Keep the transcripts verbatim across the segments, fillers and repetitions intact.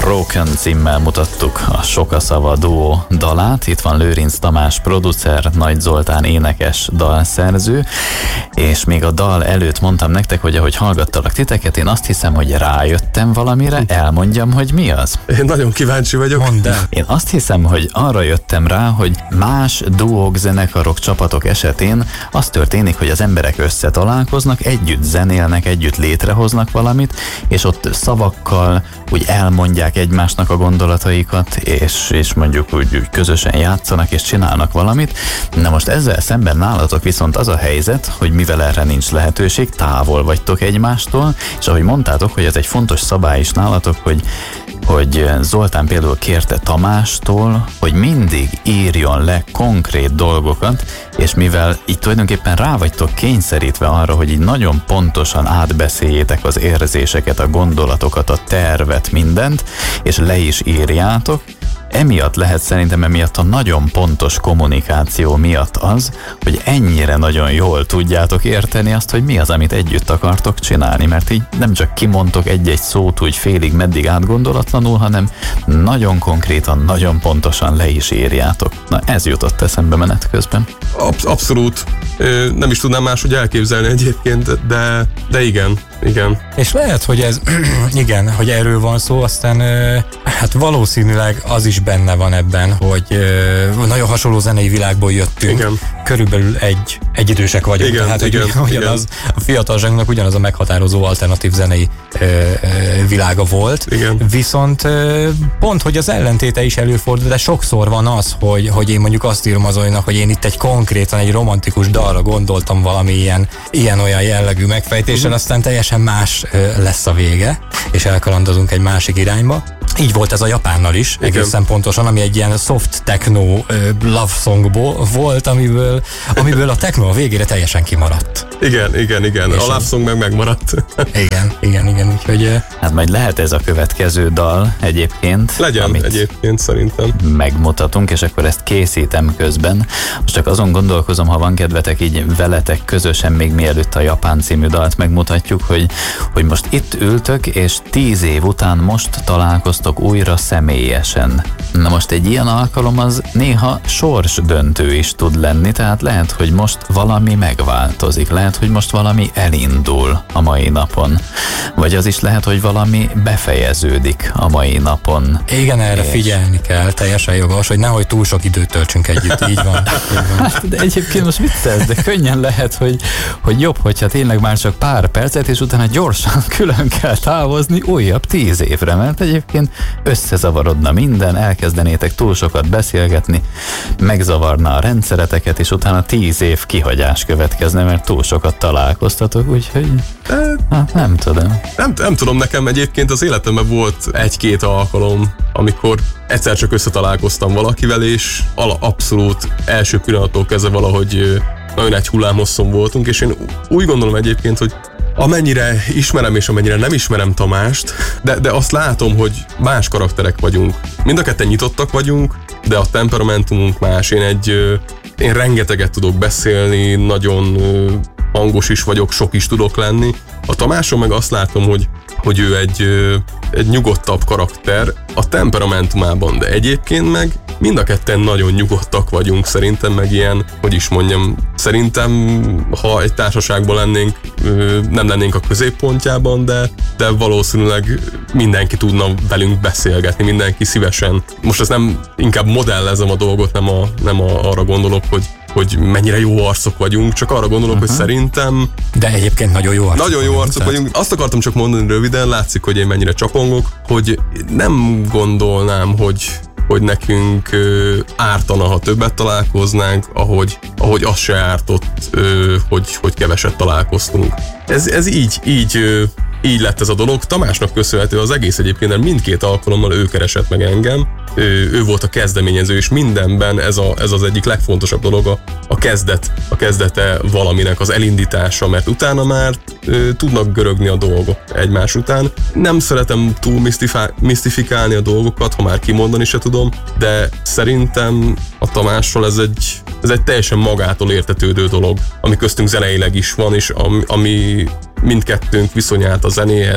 Broken címmel mutattuk a Sokaszava duó dalát. Itt van Lőrinc Tamás producer, Nagy Zoltán énekes, dalszerző, és még a dal előtt mondtam nektek, hogy ahogy hallgattalak titeket, én azt hiszem, hogy rájöttem valamire, elmondjam, hogy mi az. Én nagyon kíváncsi vagyok. Mondd el. Én azt hiszem, hogy arra jöttem rá, hogy más duók, zenekarok, csapatok esetén az történik, hogy az emberek összetalálkoznak, együtt zenélnek, együtt létrehoznak valamit, és ott szavakkal úgy elmondják egymásnak a gondolataikat, és, és mondjuk úgy, úgy közösen játszanak, és csinálnak valamit. Na most ezzel szemben nálatok viszont az a helyzet, hogy mivel erre nincs lehetőség, távol vagytok egymástól, és ahogy mondtátok, hogy ez egy fontos szabály is nálatok, hogy hogy Zoltán például kérte Tamástól, hogy mindig írjon le konkrét dolgokat, és mivel így tulajdonképpen rá vagytok kényszerítve arra, hogy így nagyon pontosan átbeszéljétek az érzéseket, a gondolatokat, a tervet, mindent, és le is írjátok, emiatt lehet szerintem, emiatt a nagyon pontos kommunikáció miatt az, hogy ennyire nagyon jól tudjátok érteni azt, hogy mi az, amit együtt akartok csinálni, mert így nem csak kimondtok egy-egy szót úgy félig meddig átgondolatlanul, hanem nagyon konkrétan, nagyon pontosan le is írjátok. Na ez jutott eszembe menet közben. Absz- abszolút. Nem is tudnám máshogy elképzelni egyébként, de, de igen, igen. És lehet, hogy ez, igen, hogy erről van szó, aztán hát valószínűleg az is benne van ebben, hogy nagyon hasonló zenei világból jöttünk. Igen. Körülbelül egy, egyidősek vagyunk. Igen, tehát igen, hogy ugyanaz, a fiatalságunknak ugyanaz a meghatározó alternatív zenei ö, ö, világa volt. Igen. Viszont ö, pont, hogy az ellentéte is előfordul, de sokszor van az, hogy, hogy én mondjuk azt írom az Zolinak, hogy én itt egy konkrétan egy romantikus dalra gondoltam valami ilyen, ilyen-olyan jellegű megfejtéssel, uh-huh. aztán teljesen más ö, lesz a vége, és elkalandozunk egy másik irányba. Így volt ez a Japánnal is, igen. egészen pontosan, ami egy ilyen soft techno uh, love songból volt, amiből, amiből a techno a végére teljesen kimaradt. Igen, igen, igen. És a love song meg megmaradt. Igen, igen, igen, úgyhogy... Uh, hát majd lehet ez a következő dal egyébként. Legyen egyébként szerintem. Megmutatunk, és akkor ezt készítem közben. Most csak azon gondolkozom, ha van kedvetek így veletek közösen, még mielőtt a Japán című dalt megmutatjuk, hogy, hogy most itt ültök, és tíz év után most találkoztok újra személyesen. Na most egy ilyen alkalom az néha sorsdöntő is tud lenni, tehát lehet, hogy most valami megváltozik, lehet, hogy most valami elindul a mai napon, vagy az is lehet, hogy valami befejeződik a mai napon. Igen, erre és... figyelni kell, teljesen jogos, hogy nehogy túl sok időt töltsünk együtt, így van. Így van. Hát, de egyébként most mit tesz, de könnyen lehet, hogy, hogy jobb, hogyha tényleg már csak pár percet, és utána gyorsan külön kell távozni újabb tíz évre, mert egyébként összezavarodna minden, elkezdenétek túl sokat beszélgetni, megzavarna a rendszereteket, és utána tíz év kihagyás következne, mert túl sokat találkoztatok, úgyhogy hát nem tudom. Nem, nem tudom, nekem egyébként az életemben volt egy-két alkalom, amikor egyszer csak összetalálkoztam valakivel, és abszolút első pillanattól kezdve valahogy nagyon egy hullámhosszon voltunk, és én úgy gondolom egyébként, hogy amennyire ismerem és amennyire nem ismerem Tamást, de, de azt látom, hogy más karakterek vagyunk. Mind a ketten nyitottak vagyunk, de a temperamentumunk más. Én egy, én rengeteget tudok beszélni, nagyon hangos is vagyok, sok is tudok lenni. A Tamáson meg azt látom, hogy, hogy ő egy, egy nyugodtabb karakter a temperamentumában, de egyébként meg mind a ketten nagyon nyugodtak vagyunk, szerintem meg ilyen, hogy is mondjam, szerintem, ha egy társaságban lennénk, nem lennénk a középpontjában, de, de valószínűleg mindenki tudna velünk beszélgetni, mindenki szívesen. Most ezt nem, inkább modellezem a dolgot, nem, a, nem a, arra gondolok, hogy hogy mennyire jó arcok vagyunk, csak arra gondolok, uh-huh. hogy szerintem... De egyébként nagyon jó arcok Nagyon jó arcok tehát... vagyunk. Azt akartam csak mondani röviden, látszik, hogy én mennyire csapongok, hogy nem gondolnám, hogy hogy nekünk ö, ártana, ha többet találkoznánk, ahogy, ahogy az se ártott, ö, hogy, hogy keveset találkoztunk. Ez, ez így, így, ö, így lett ez a dolog. Tamásnak köszönhető az egész egyébként, mert mindkét alkalommal ő keresett meg engem. Ő, ő volt a kezdeményező, és mindenben ez, a, ez az egyik legfontosabb dolog, a, a kezdet, a kezdete valaminek, az elindítása, mert utána már ö, tudnak görögni a dolgok egymás után. Nem szeretem túl misztifá- misztifikálni a dolgokat, ha már kimondani se tudom, de szerintem a Tamással ez egy, ez egy teljesen magától értetődő dolog, ami köztünk zeneileg is van, és ami, ami mindkettőnk viszonyát a zenéhez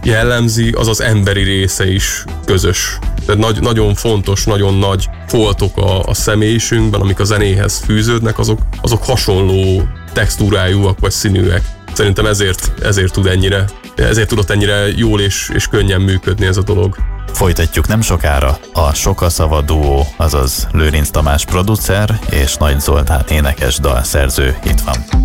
jellemzi, az az emberi része is közös. Tehát nagy, nagyon fontos, nagyon nagy foltok a, a személyiségünkben, amik a zenéhez fűződnek, azok, azok hasonló textúrájúak vagy színűek. Szerintem ezért, ezért tud ennyire, ezért tudott ennyire jól és, és könnyen működni ez a dolog. Folytatjuk nem sokára. A Sokaszava duó, azaz Lőrinc Tamás producer és Nagy Zoltán énekes dalszerző itt van.